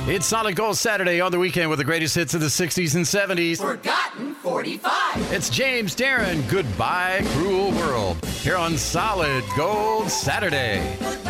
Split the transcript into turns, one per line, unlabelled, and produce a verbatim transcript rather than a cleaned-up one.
It's Solid Gold Saturday on the weekend with the greatest hits of the sixties and seventies.
Forgotten forty-five.
It's James Darren, Goodbye Cruel World, here on Solid Gold Saturday.
Goodbye.